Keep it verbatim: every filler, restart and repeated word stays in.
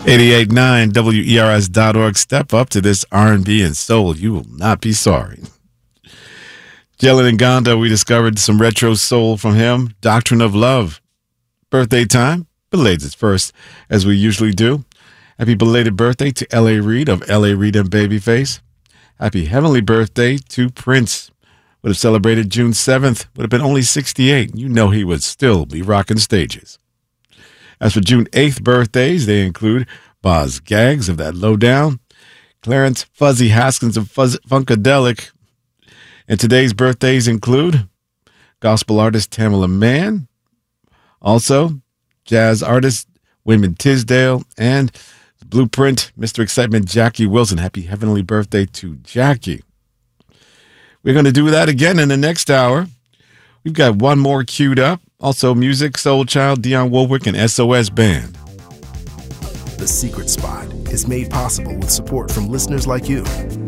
eighty-eight point nine W E R S dot org. Step up to this R and B and soul. You will not be sorry. Jalen Ngonda, we discovered some retro soul from him. Doctrine of Love. Birthday time. Belated first, as we usually do. Happy belated birthday to L A. Reid of L A. Reid and Babyface. Happy heavenly birthday to Prince. Would have celebrated June seventh. Would have been only sixty-eight. You know he would still be rocking stages. As for June eighth birthdays, they include Boz Gaggs of That Lowdown, Clarence Fuzzy Haskins of Fuzz- Funkadelic. And today's birthdays include gospel artist Tamela Mann, also jazz artist Wayman Tisdale, and Blueprint, Mister Excitement, Jackie Wilson. Happy heavenly birthday to Jackie. We're going to do that again in the next hour. We've got one more queued up. Also music, Soul Child, Dionne Warwick, and S O S Band. The Secret Spot is made possible with support from listeners like you.